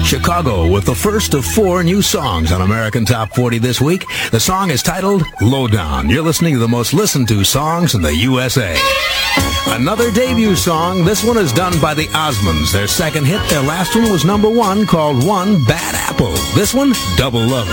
Chicago with the first of 4 new songs on American Top 40 this week. The song is titled Lowdown. You're listening to the most listened to songs in the USA. Another debut song. This one is done by the Osmonds. Their second hit, their last one was number 1, called One Bad Apple. This one, Double Lovin'.